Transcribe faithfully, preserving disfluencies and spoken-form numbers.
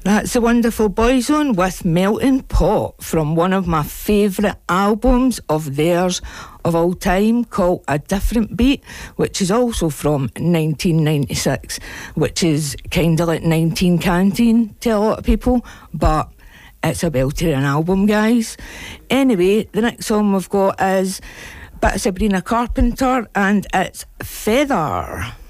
That's the Wonderful Boyzone with Melting Pot from one of my favourite albums of theirs of all time called A Different Beat, which is also from nineteen ninety-six, which is kind of like nineteen Canteen to a lot of people, but it's a belter an album, guys. Anyway, the next song we've got is a bit of Sabrina Carpenter and it's Feather.